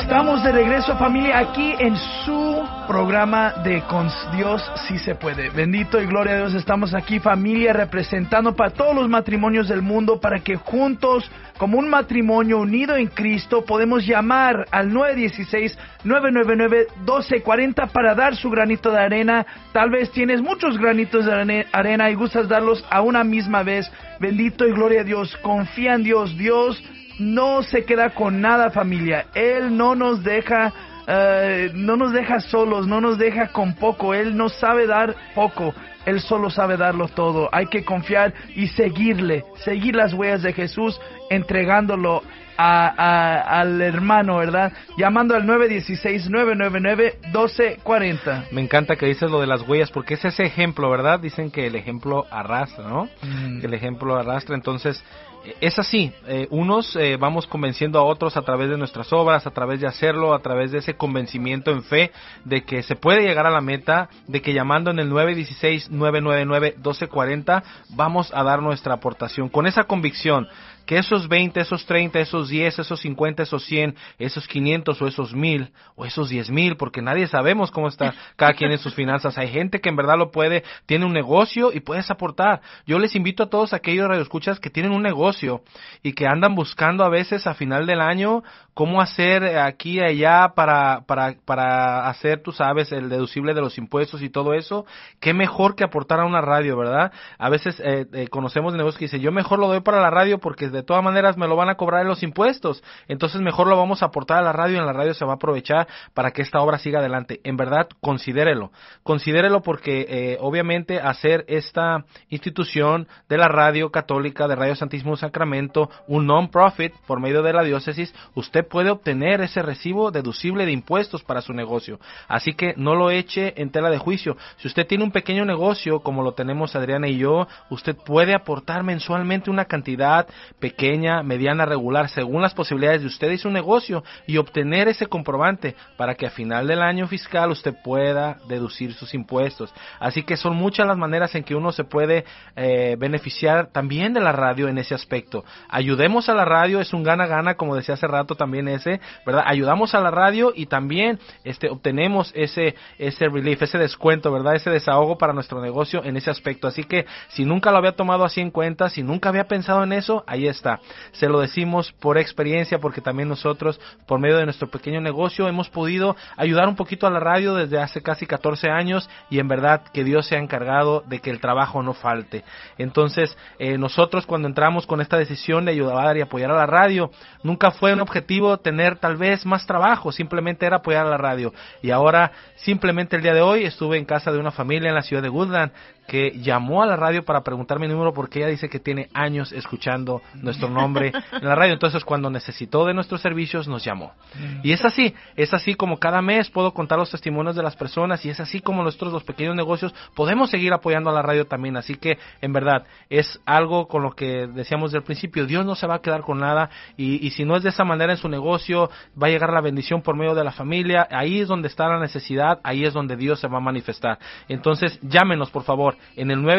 Estamos de regreso, familia, aquí en su programa de Con Dios sí se puede. Bendito y gloria a Dios, estamos aquí, familia, representando para todos los matrimonios del mundo, para que juntos, como un matrimonio unido en Cristo, podemos llamar al 916-999-1240 para dar su granito de arena. Tal vez tienes muchos granitos de arena y gustas darlos a una misma vez. Bendito y gloria a Dios, confía en Dios. Dios no se queda con nada, familia. Él no nos deja solos, no nos deja con poco. Él no sabe dar poco, Él solo sabe darlo todo. Hay que confiar y seguir las huellas de Jesús, entregándolo al hermano, ¿verdad? Llamando al 916-999-1240. Me encanta que dices lo de las huellas, porque es ese ejemplo, ¿verdad? Dicen que el ejemplo arrastra, ¿no? Que el ejemplo arrastra, entonces es así, unos vamos convenciendo a otros a través de nuestras obras, a través de hacerlo, a través de ese convencimiento en fe de que se puede llegar a la meta, de que llamando en el 916-999-1240 vamos a dar nuestra aportación, con esa convicción que esos 20, esos 30, esos 10, esos 50, esos 100, esos 500 o esos 1000 o esos 10,000, porque nadie sabemos cómo está cada quien en sus finanzas. Hay gente que en verdad lo puede, tiene un negocio y puedes aportar. Yo les invito a todos aquellos radioescuchas que tienen un negocio y que andan buscando a veces a final del año cómo hacer aquí y allá para hacer, tú sabes, el deducible de los impuestos y todo eso. Qué mejor que aportar a una radio, ¿verdad? A veces conocemos de negocios que dicen, yo mejor lo doy para la radio porque de todas maneras me lo van a cobrar en los impuestos, entonces mejor lo vamos a aportar a la radio y en la radio se va a aprovechar para que esta obra siga adelante. En verdad, considérelo porque obviamente hacer esta institución de la radio católica, de Radio Santísimo Sacramento, un non-profit por medio de la diócesis, usted puede obtener ese recibo deducible de impuestos para su negocio, así que no lo eche en tela de juicio. Si usted tiene un pequeño negocio como lo tenemos Adriana y yo, usted puede aportar mensualmente una cantidad pequeña, mediana, regular, según las posibilidades de usted y su negocio, y obtener ese comprobante para que a final del año fiscal usted pueda deducir sus impuestos. Así que son muchas las maneras en que uno se puede beneficiar también de la radio en ese aspecto. Ayudemos a la radio, es un gana-gana, como decía hace rato también ¿verdad? Ayudamos a la radio y también obtenemos ese relief, ese descuento, ¿verdad? Ese desahogo para nuestro negocio en ese aspecto. Así que si nunca lo había tomado así en cuenta, si nunca había pensado en eso, ahí está. Se lo decimos por experiencia, porque también nosotros, por medio de nuestro pequeño negocio, hemos podido ayudar un poquito a la radio desde hace casi 14 años y en verdad que Dios se ha encargado de que el trabajo no falte. Entonces, nosotros cuando entramos con esta decisión de ayudar y apoyar a la radio, nunca fue un objetivo tener tal vez más trabajo, simplemente era apoyar a la radio. Y ahora, simplemente el día de hoy, estuve en casa de una familia en la ciudad de Woodland que llamó a la radio para preguntar mi número porque ella dice que tiene años escuchando nuestro nombre en la radio, entonces cuando necesitó de nuestros servicios nos llamó. Y es así como cada mes puedo contar los testimonios de las personas y es así como nosotros los pequeños negocios podemos seguir apoyando a la radio también, así que en verdad es algo con lo que decíamos del principio, Dios no se va a quedar con nada y si no es de esa manera en su negocio, va a llegar la bendición por medio de la familia, ahí es donde está la necesidad, ahí es donde Dios se va a manifestar. Entonces llámenos por favor en el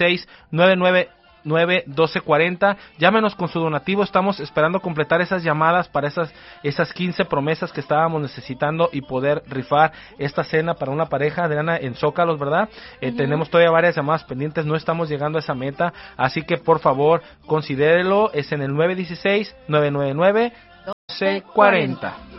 916-999-1240, llámenos con su donativo, estamos esperando completar esas llamadas para esas 15 promesas que estábamos necesitando y poder rifar esta cena para una pareja, Adriana, en Zócalos, ¿verdad? Tenemos todavía varias llamadas pendientes, no estamos llegando a esa meta, así que por favor, considérelo, es en el 916-999-1240.